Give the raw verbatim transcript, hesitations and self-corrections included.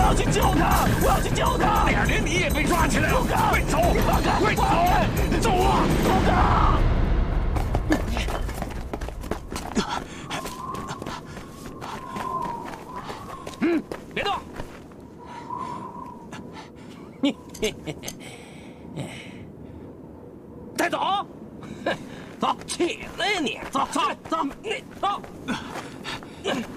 要去救他！我要去救他！ 连连你也被抓起来了！快走！快走！走啊！ 不敢！ 嗯，别动！带走！走，起来呀你！走走走，你走。